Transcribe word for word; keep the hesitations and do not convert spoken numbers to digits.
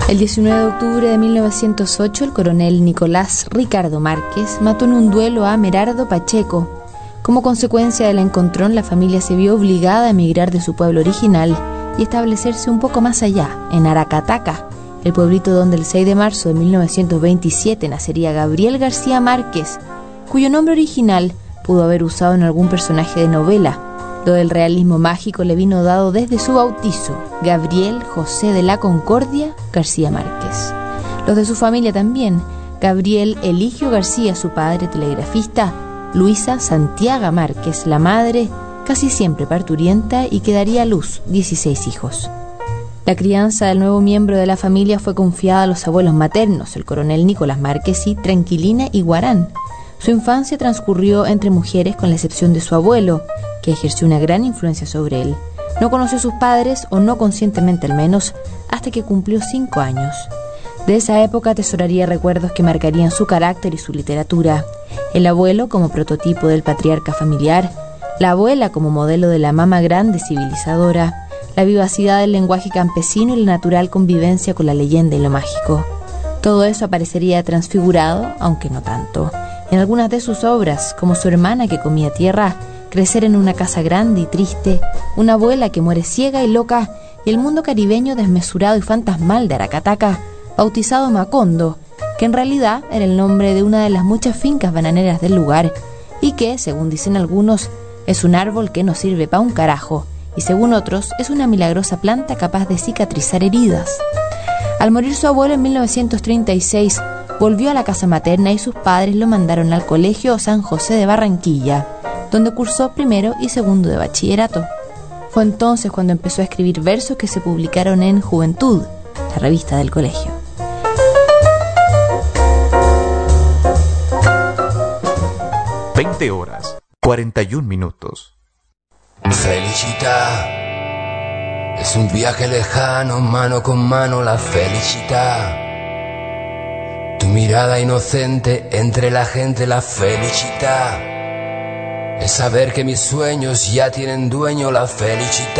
El diecinueve de octubre de mil novecientos ocho, el coronel Nicolás Ricardo Márquez mató en un duelo a Merardo Pacheco. Como consecuencia del encontrón, la familia se vio obligada a emigrar de su pueblo original y establecerse un poco más allá, en Aracataca, el pueblito donde el seis de marzo de mil novecientos veintisiete nacería Gabriel García Márquez, cuyo nombre original pudo haber usado en algún personaje de novela. Lo del realismo mágico le vino dado desde su bautizo, Gabriel José de la Concordia García Márquez. Los de su familia también, Gabriel Eligio García, su padre telegrafista, Luisa Santiago Márquez, la madre, casi siempre parturienta y que daría a luz dieciséis hijos. La crianza del nuevo miembro de la familia fue confiada a los abuelos maternos, el coronel Nicolás Márquez y Tranquilina Iguarán. Su infancia transcurrió entre mujeres con la excepción de su abuelo, que ejerció una gran influencia sobre él. No conoció a sus padres, o no conscientemente al menos, hasta que cumplió cinco años. De esa época atesoraría recuerdos que marcarían su carácter y su literatura. El abuelo como prototipo del patriarca familiar, la abuela como modelo de la mama grande civilizadora, la vivacidad del lenguaje campesino y la natural convivencia con la leyenda y lo mágico. Todo eso aparecería transfigurado, aunque no tanto, en algunas de sus obras, como Su hermana que comía tierra, Crecer en una casa grande y triste, Una abuela que muere ciega y loca, y el mundo caribeño desmesurado y fantasmal de Aracataca, bautizado Macondo, que en realidad era el nombre de una de las muchas fincas bananeras del lugar, y que, según dicen algunos, es un árbol que no sirve pa' un carajo, y según otros, es una milagrosa planta capaz de cicatrizar heridas. Al morir su abuelo en mil novecientos treinta y seis, volvió a la casa materna y sus padres lo mandaron al Colegio San José de Barranquilla, donde cursó primero y segundo de bachillerato. Fue entonces cuando empezó a escribir versos que se publicaron en Juventud, la revista del colegio. veinte horas, cuarenta y un minutos. Felicità es un viaje lejano, mano con mano la felicidad. Tu mirada inocente entre la gente, la felicidad es saber que mis sueños ya tienen dueño, la felicidad.